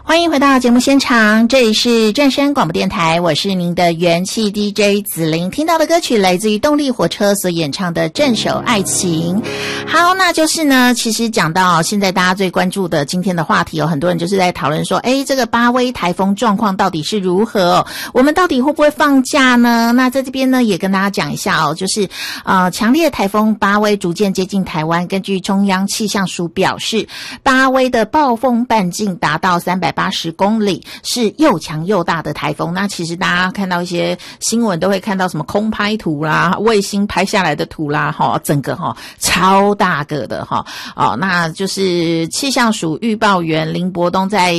欢迎回到节目现场，这里是正声广播电台，我是您的元气 DJ 子琳。听到的歌曲来自于动力火车所演唱的《镇守爱情》。好，那就是呢，其实讲到现在大家最关注的今天的话题，有很多人就是在讨论说，这个巴威台风状况到底是如何我们到底会不会放假呢？那在这边呢，也跟大家讲一下就是强烈台风巴威逐渐接近台湾，根据中央气象署表示，巴威的暴风半径达到380公里，是又强又大的台风。那其实大家看到一些新闻都会看到什么空拍图啦、卫星拍下来的图啦，整个超大个的那就是气象署预报员林伯东在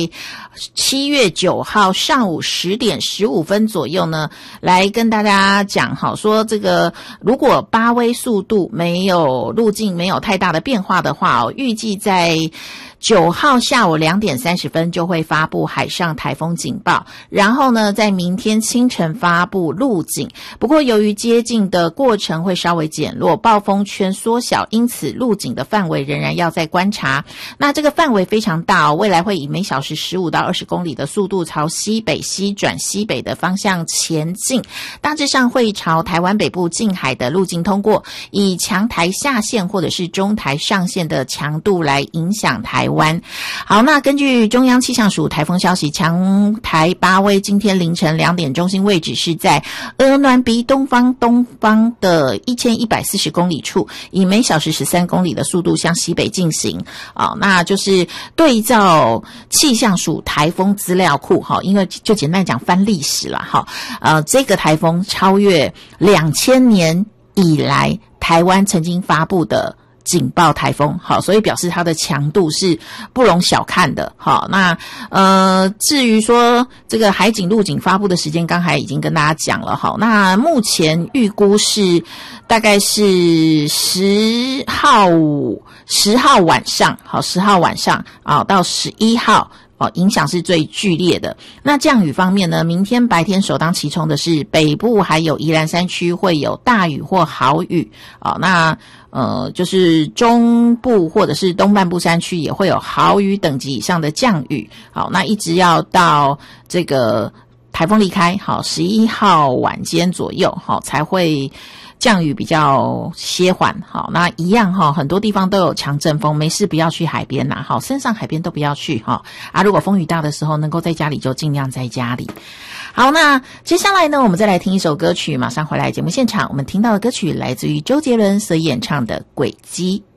7月9号上午10点15分左右呢，来跟大家讲说这个如果巴威速度没有路径没有太大的变化的话预计在9号下午2点30分就会发布海上台风警报，然后呢在明天清晨发布路警。不过由于接近的过程会稍微减弱，暴风圈缩小，因此路警的范围仍然要再观察。那这个范围非常大未来会以每小时15到20公里的速度朝西北西转西北的方向前进，大致上会朝台湾北部近海的路径通过，以强台下线或者是中台上线的强度来影响台湾。好，那根据中央气象署台风消息，强台巴威今天凌晨2点中心位置是在鹅銮鼻东方的1140公里处，以每小时13公里的速度向西北进行。那就是对照气象署台风资料库因为就简单讲翻历史啦这个台风超越2000年以来台湾曾经发布的警报台风，所以表示它的强度是不容小看的。那至于说这个海警陆警发布的时间，刚才已经跟大家讲了那目前预估是大概是10号晚上10号晚上到11号影响是最剧烈的。那降雨方面呢，明天白天首当其冲的是北部还有宜兰山区会有大雨或豪雨那就是中部或者是东半部山区也会有豪雨等级以上的降雨。好，那一直要到这个台风离开11号晚间左右才会降雨比较歇缓。好，那一样很多地方都有强阵风，没事不要去海边山上海边都不要去如果风雨大的时候能够在家里就尽量在家里。好，那接下来呢，我们再来听一首歌曲，马上回来节目现场。我们听到的歌曲来自于周杰伦所演唱的《轨迹》。